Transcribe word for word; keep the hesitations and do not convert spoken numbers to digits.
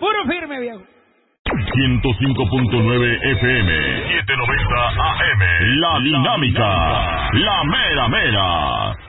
Puro firme, viejo. ciento cinco punto nueve F M, setecientos noventa A M, La Dinámica, La Mera Mera.